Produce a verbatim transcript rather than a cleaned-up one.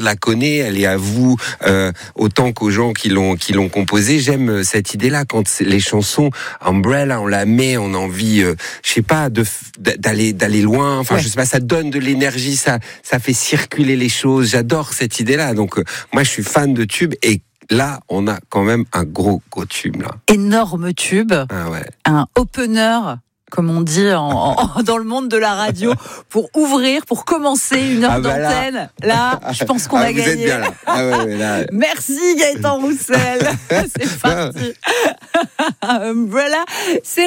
la connaît, elle est à vous euh, autant qu'aux gens qui l'ont qui l'ont composée. J'aime cette idée-là quand les chansons Umbrella, on la met, on a envie, euh, je sais pas, de d'aller d'aller loin. Enfin, ouais. je sais pas, ça donne de l'énergie, ça ça fait circuler les choses. J'adore cette idée-là. Donc euh, moi, je suis fan de tubes et là, on a quand même un gros gros tube là. Énorme tube, ah ouais. un opener, comme on dit en, en, dans le monde de la radio, pour ouvrir, pour commencer une heure ah bah d'antenne. Là, là, je pense qu'on ah, a vous gagné. Êtes bien là. Ah ouais, ouais, là. Merci Gaëtan Roussel. C'est parti. Umbrella, c'est